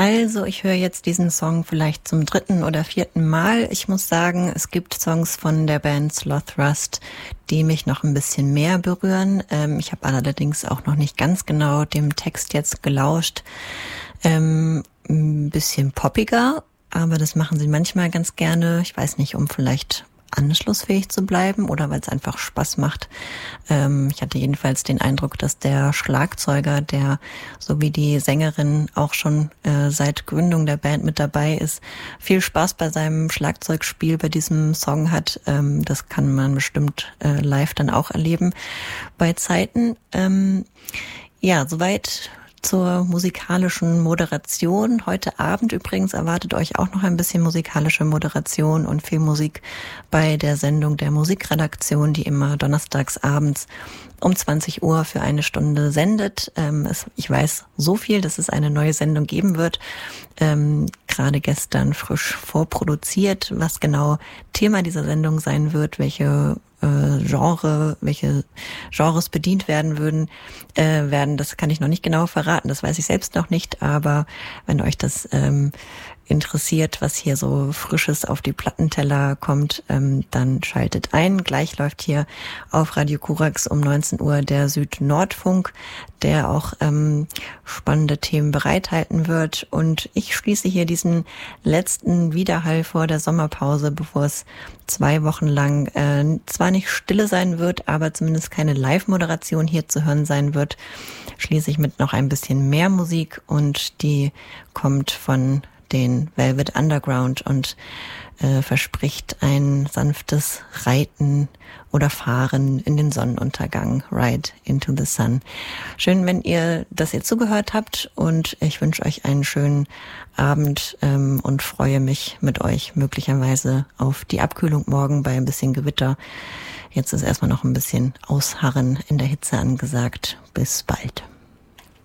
Also, ich höre jetzt diesen Song vielleicht zum 3. oder 4. Mal. Ich muss sagen, es gibt Songs von der Band Sloth Rust, die mich noch ein bisschen mehr berühren. Ich habe allerdings auch noch nicht ganz genau dem Text jetzt gelauscht. Ein bisschen poppiger, aber das machen sie manchmal ganz gerne. Ich weiß nicht, um vielleicht anschlussfähig zu bleiben oder weil es einfach Spaß macht. Ich hatte jedenfalls den Eindruck, dass der Schlagzeuger, der so wie die Sängerin auch schon seit Gründung der Band mit dabei ist, viel Spaß bei seinem Schlagzeugspiel bei diesem Song hat. Das kann man bestimmt live dann auch erleben bei Zeiten. Ja, soweit zur musikalischen Moderation. Heute Abend übrigens erwartet euch auch noch ein bisschen musikalische Moderation und viel Musik bei der Sendung der Musikredaktion, die immer donnerstags abends um 20 Uhr für eine Stunde sendet. Ich weiß so viel, dass es eine neue Sendung geben wird. Gerade gestern frisch vorproduziert, was genau Thema dieser Sendung sein wird, welche Genres bedient werden, das kann ich noch nicht genau verraten, das weiß ich selbst noch nicht, aber wenn euch das interessiert, was hier so Frisches auf die Plattenteller kommt, dann schaltet ein. Gleich läuft hier auf Radio Korax um 19 Uhr der Süd-Nordfunk, der auch spannende Themen bereithalten wird. Und ich schließe hier diesen letzten Widerhall vor der Sommerpause, bevor es 2 Wochen lang zwar nicht Stille sein wird, aber zumindest keine Live-Moderation hier zu hören sein wird, schließe ich mit noch ein bisschen mehr Musik und die kommt von den Velvet Underground und verspricht ein sanftes Reiten oder Fahren in den Sonnenuntergang. Ride into the Sun. Schön, wenn ihr das jetzt zugehört habt und ich wünsche euch einen schönen Abend und freue mich mit euch möglicherweise auf die Abkühlung morgen bei ein bisschen Gewitter. Jetzt ist erstmal noch ein bisschen Ausharren in der Hitze angesagt. Bis bald.